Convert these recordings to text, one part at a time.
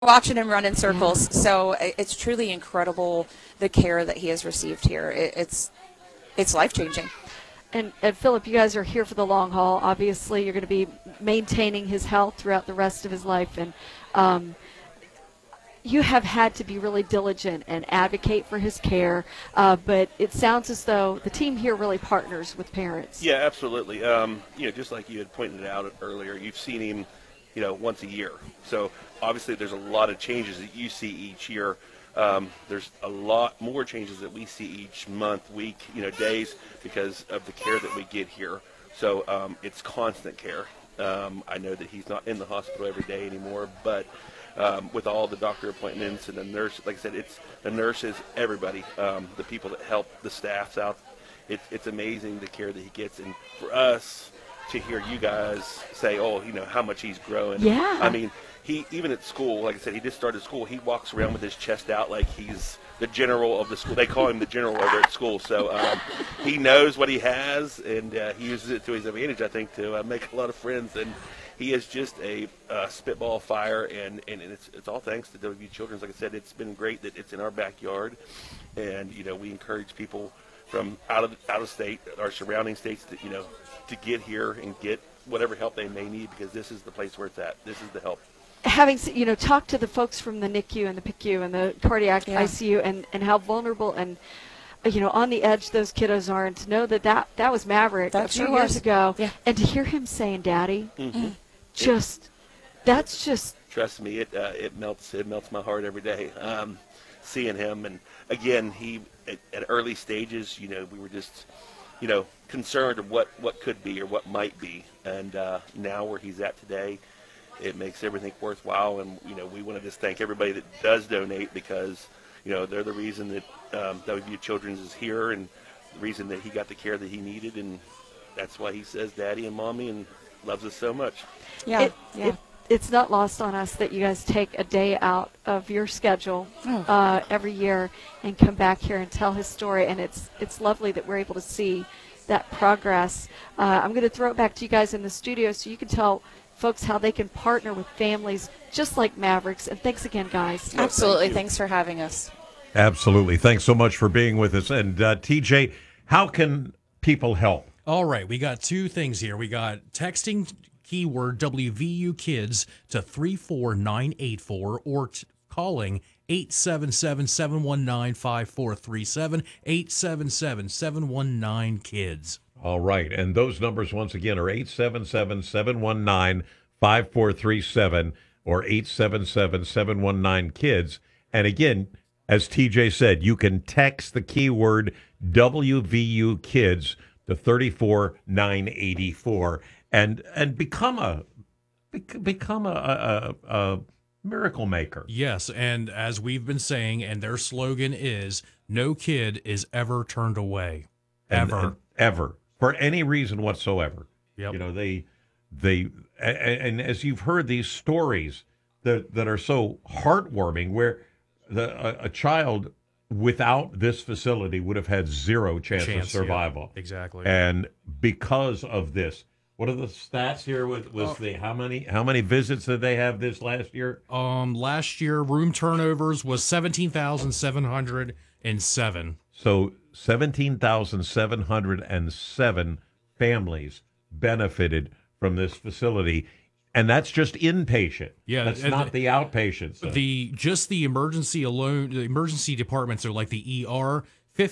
watching him run in circles. So it's truly incredible the care that he has received here. It's life changing. And Philip, you guys are here for the long haul. Obviously, you're going to be maintaining his health throughout the rest of his life, and you have had to be really diligent and advocate for his care. But it sounds as though the team here really partners with parents. Yeah, absolutely. Just like you had pointed out earlier, you've seen him, once a year. So obviously, there's a lot of changes that you see each year. There's a lot more changes that we see each month, week, days, because of the care that we get here. So it's constant care. I know that he's not in the hospital every day anymore, but with all the doctor appointments and the nurse, like I said, it's the nurses, everybody, the people that help the staffs out. It's amazing the care that he gets, and for us to hear you guys say, how much he's growing. Yeah. I mean, he, even at school, like I said, he just started school. He walks around with his chest out like he's the general of the school. They call him the general over at school. So he knows what he has, and he uses it to his advantage, I think, to make a lot of friends. And he is just a spitball fire, and it's all thanks to WVU Children's. Like I said, it's been great that it's in our backyard, and we encourage people from out of state, our surrounding states, to get here and get whatever help they may need, because this is the place where it's at. This is the help. Having talked to the folks from the NICU and the PICU and the cardiac ICU and how vulnerable and on the edge those kiddos are, and to know that was Maverick a few years ago, and to hear him saying "Daddy," that's just. Trust me, it melts my heart every day. Seeing him, and again, he at early stages, we were just, concerned of what could be or what might be, and now where he's at today, it makes everything worthwhile. And we want to just thank everybody that does donate, because they're the reason that WVU Children's is here, and the reason that he got the care that he needed, and that's why he says Daddy and Mommy and loves us so much. It's not lost on us that you guys take a day out of your schedule every year and come back here and tell his story, and it's lovely that we're able to see that progress. I'm going to throw it back to you guys in the studio so you can tell folks how they can partner with families just like Mavericks. And thanks again, guys. Absolutely. Thanks for having us. Absolutely. Thanks so much for being with us. And TJ, how can people help? All right. We got two things here. We got texting keyword WVU Kids to 34984 or calling 877-719-5437, 877-719-KIDS. All right. And those numbers, once again, are 877-719-5437 or 877-719-KIDS. And again, as TJ said, you can text the keyword WVU Kids to 34984 and become a miracle maker. Yes, and as we've been saying, and their slogan is, no kid is ever turned away. Ever. Ever. For any reason whatsoever. Yep. They and as you've heard these stories that are so heartwarming, where a child without this facility would have had zero chance of survival. Yeah, exactly. And because of this, what are the stats here with how many visits did they have this last year? Last year room turnovers was 17,707. So 17,707 families benefited from this facility, and that's just inpatient. Yeah, that's not the outpatient. So. The emergency alone, the emergency departments are like the ER,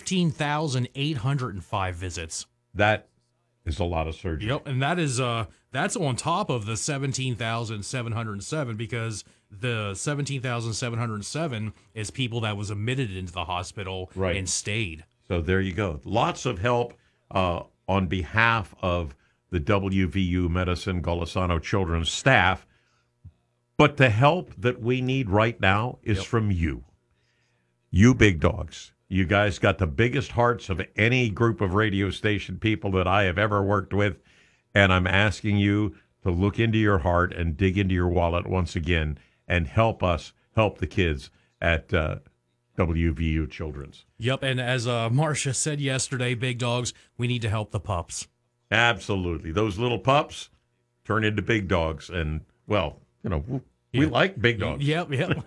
15,805 visits. That is a lot of surgery. Yep, and that is that's on top of the 17,707, because the 17,707 is people that was admitted into the hospital and stayed. So there you go. Lots of help on behalf of the WVU Medicine Golisano Children's staff. But the help that we need right now is from you. You big dogs. You guys got the biggest hearts of any group of radio station people that I have ever worked with. And I'm asking you to look into your heart and dig into your wallet once again and help us help the kids at WVU Children's. Yep, and as Marcia said yesterday, big dogs, we need to help the pups. Absolutely. Those little pups turn into big dogs. And, well, We like big dogs. Yep.